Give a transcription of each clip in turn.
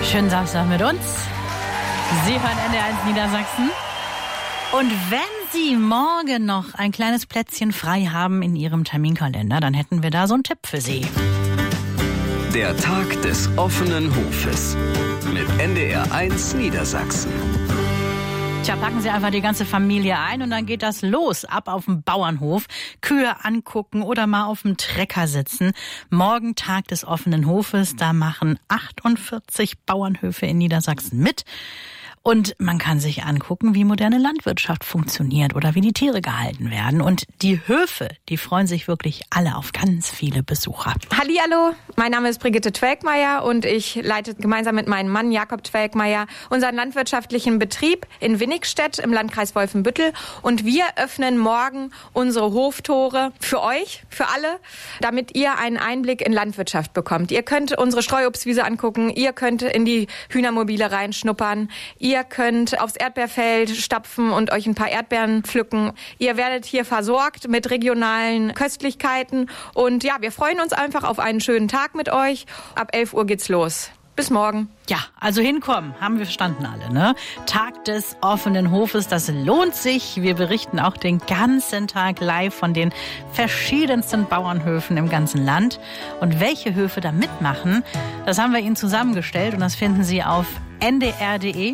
Schönen Samstag mit uns. Sie hören NDR1 Niedersachsen. Und wenn Sie morgen noch ein kleines Plätzchen frei haben in Ihrem Terminkalender, dann hätten wir da so einen Tipp für Sie. Der Tag des offenen Hofes mit NDR1 Niedersachsen. Tja, packen Sie einfach die ganze Familie ein und dann geht das los. Ab auf dem Bauernhof, Kühe angucken oder mal auf dem Trecker sitzen. Morgen Tag des offenen Hofes, da machen 48 Bauernhöfe in Niedersachsen mit. Und man kann sich angucken, wie moderne Landwirtschaft funktioniert oder wie die Tiere gehalten werden. Und die Höfe, die freuen sich wirklich alle auf ganz viele Besucher. Hallihallo, mein Name ist Brigitte Twelkmeier und ich leite gemeinsam mit meinem Mann Jakob Twelkmeier unseren landwirtschaftlichen Betrieb in Winnigstedt im Landkreis Wolfenbüttel. Und wir öffnen morgen unsere Hoftore für euch, für alle, damit ihr einen Einblick in Landwirtschaft bekommt. Ihr könnt unsere Streuobstwiese angucken, ihr könnt in die Hühnermobile reinschnuppern, ihr könnt aufs Erdbeerfeld stapfen und euch ein paar Erdbeeren pflücken. Ihr werdet hier versorgt mit regionalen Köstlichkeiten. Und ja, wir freuen uns einfach auf einen schönen Tag mit euch. Ab 11 Uhr geht's los. Bis morgen. Ja, also hinkommen, haben wir verstanden alle, ne? Tag des offenen Hofes, das lohnt sich. Wir berichten auch den ganzen Tag live von den verschiedensten Bauernhöfen im ganzen Land. Und welche Höfe da mitmachen, das haben wir Ihnen zusammengestellt und das finden Sie auf ndr.de/NDR1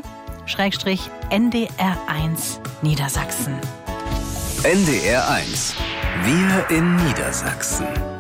Niedersachsen. NDR1. Wir in Niedersachsen.